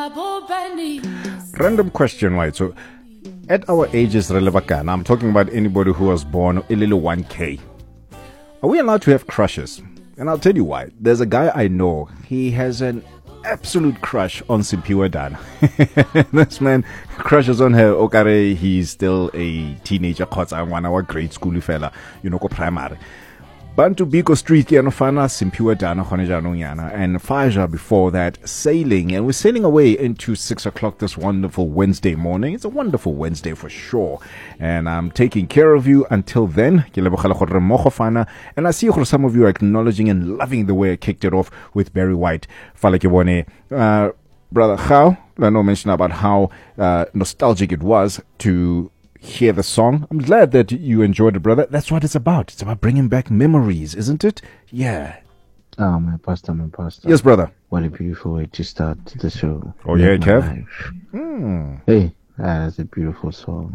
Random question, right? So, at our ages, relevant, I'm talking about anybody who was born a little 1K. Are we allowed to have crushes? And I'll tell you why. There's a guy I know. He has an absolute crush on Simphiwe Dana. This man crushes on her. Okare, he's still a teenager. I want our grade school fella, primary. Bantu Biko Street Kianofana, Simphiwe Dana, and Faja before that, sailing. And we're sailing away into 6 o'clock this wonderful Wednesday morning. It's a wonderful Wednesday for sure. And I'm taking care of you until then. And I see some of you are acknowledging and loving the way I kicked it off with Barry White. Brother Khao, I know mention about how nostalgic it was to hear the song. I'm glad that you enjoyed it, brother. That's what it's about. It's about bringing back memories, isn't it? Yeah. Oh, my pastor. Yes, brother. What a beautiful way to start the show. Oh, yeah, Kev. Hey, that's a beautiful song.